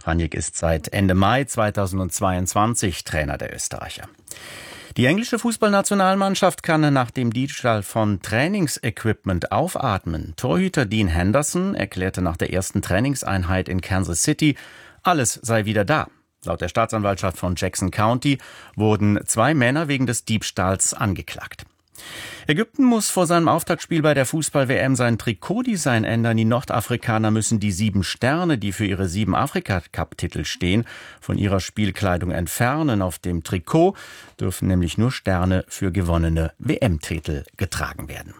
Rangnick ist seit Ende Mai 2022 Trainer der Österreicher. Die englische Fußballnationalmannschaft kann nach dem Diebstahl von Trainingsequipment aufatmen. Torhüter Dean Henderson erklärte nach der ersten Trainingseinheit in Kansas City, alles sei wieder da. Laut der Staatsanwaltschaft von Jackson County wurden 2 Männer wegen des Diebstahls angeklagt. Ägypten muss vor seinem Auftaktspiel bei der Fußball-WM sein Trikotdesign ändern. Die Nordafrikaner müssen die 7 Sterne, die für ihre 7 Afrika-Cup-Titel stehen, von ihrer Spielkleidung entfernen. Auf dem Trikot dürfen nämlich nur Sterne für gewonnene WM-Titel getragen werden.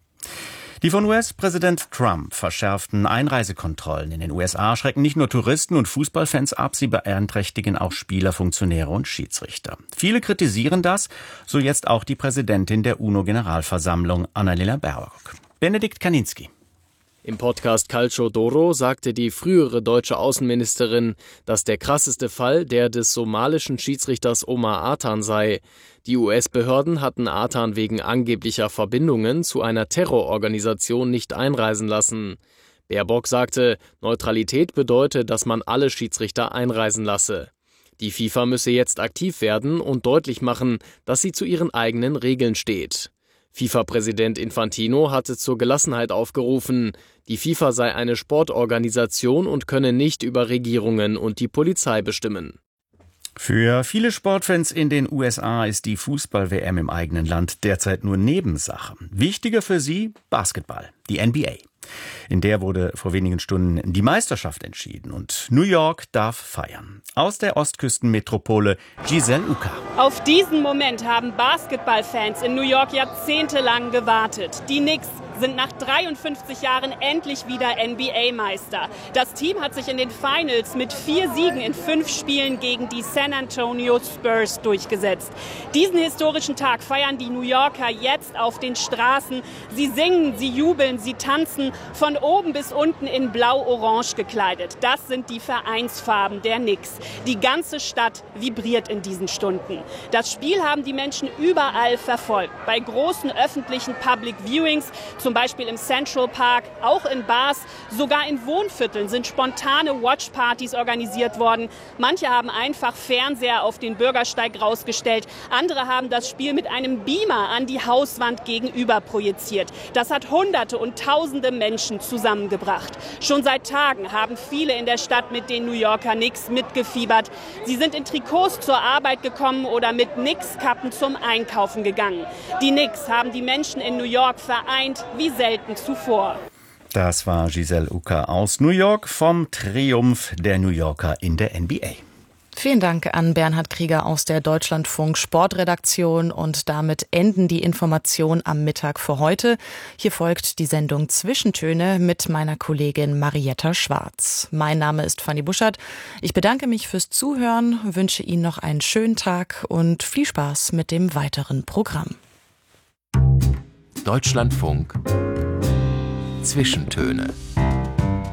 Die von US-Präsident Trump verschärften Einreisekontrollen in den USA schrecken nicht nur Touristen und Fußballfans ab, sie beeinträchtigen auch Spieler, Funktionäre und Schiedsrichter. Viele kritisieren das, so jetzt auch die Präsidentin der UNO-Generalversammlung, Annalena Baerbock. Benedikt Kaninski. Im Podcast Calcio d'Oro sagte die frühere deutsche Außenministerin, dass der krasseste Fall der des somalischen Schiedsrichters Omar Atan sei. Die US-Behörden hatten Atan wegen angeblicher Verbindungen zu einer Terrororganisation nicht einreisen lassen. Baerbock sagte, Neutralität bedeute, dass man alle Schiedsrichter einreisen lasse. Die FIFA müsse jetzt aktiv werden und deutlich machen, dass sie zu ihren eigenen Regeln steht. FIFA-Präsident Infantino hatte zur Gelassenheit aufgerufen. Die FIFA sei eine Sportorganisation und könne nicht über Regierungen und die Polizei bestimmen. Für viele Sportfans in den USA ist die Fußball-WM im eigenen Land derzeit nur Nebensache. Wichtiger für sie Basketball, die NBA. In der wurde vor wenigen Stunden die Meisterschaft entschieden und New York darf feiern. Aus der Ostküstenmetropole Giselle Uka. Auf diesen Moment haben Basketballfans in New York jahrzehntelang gewartet. Die Knicks sind nach 53 Jahren endlich wieder NBA-Meister. Das Team hat sich in den Finals mit 4 Siegen in 5 Spielen gegen die San Antonio Spurs durchgesetzt. Diesen historischen Tag feiern die New Yorker jetzt auf den Straßen. Sie singen, sie jubeln, sie tanzen, von oben bis unten in blau-orange gekleidet. Das sind die Vereinsfarben der Knicks. Die ganze Stadt vibriert in diesen Stunden. Das Spiel haben die Menschen überall verfolgt. Bei großen öffentlichen Public Viewings, zum Beispiel im Central Park, auch in Bars, sogar in Wohnvierteln sind spontane Watchpartys organisiert worden. Manche haben einfach Fernseher auf den Bürgersteig rausgestellt. Andere haben das Spiel mit einem Beamer an die Hauswand gegenüber projiziert. Das hat Hunderte und Tausende Menschen zusammengebracht. Schon seit Tagen haben viele in der Stadt mit den New Yorker Knicks mitgefiebert. Sie sind in Trikots zur Arbeit gekommen oder mit Knicks-Kappen zum Einkaufen gegangen. Die Knicks haben die Menschen in New York vereint wie selten zuvor. Das war Giselle Uka aus New York vom Triumph der New Yorker in der NBA. Vielen Dank an Bernhard Krieger aus der Deutschlandfunk Sportredaktion und damit enden die Informationen am Mittag für heute. Hier folgt die Sendung Zwischentöne mit meiner Kollegin Marietta Schwarz. Mein Name ist Fanny Buschert. Ich bedanke mich fürs Zuhören, wünsche Ihnen noch einen schönen Tag und viel Spaß mit dem weiteren Programm. Deutschlandfunk Zwischentöne